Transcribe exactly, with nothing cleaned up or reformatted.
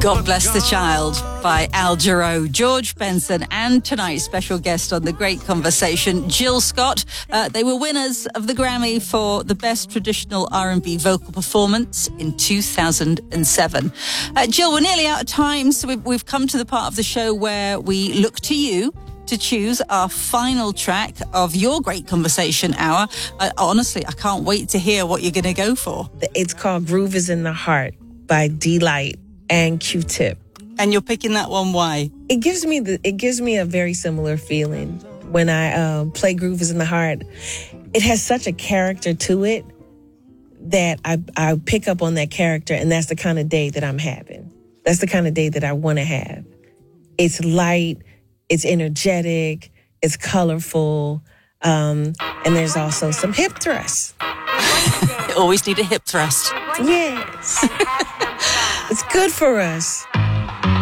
God Bless the Child by Al Jarreau, George Benson, and tonight's special guest on The Great Conversation, Jill Scott. Uh, they were winners of the Grammy for the Best Traditional R and B Vocal Performance in two thousand seven. Uh, Jill, we're nearly out of time, so we've, we've come to the part of the show where we look to you to choose our final track of your Great Conversation hour. Uh, honestly, I can't wait to hear what you're going to go for. It's called Groove is in the Heart by D-Light and Q-Tip. And you're picking that one, why? It gives me the it gives me a very similar feeling when I uh, play Groove is in the Heart. It has such a character to it that I, I pick up on that character, and that's the kind of day that I'm having. That's the kind of day that I want to have. It's light, it's energetic, it's colorful, um, and there's also some hip thrusts. Always need a hip thrust. Yes. It's good for us.